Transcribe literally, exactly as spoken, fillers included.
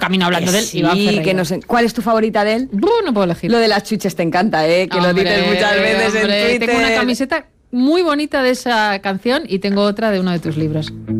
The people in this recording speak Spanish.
camino hablando que de él. sí, Iván Ferreiro. que no sé. ¿Cuál es tu favorita de él? Buh, no puedo elegir. Lo de las chuches te encanta, ¿eh? Que Hombre, lo dices muchas veces hombre, en Twitter. Tengo una camiseta muy bonita de esa canción y tengo otra de uno de tus libros.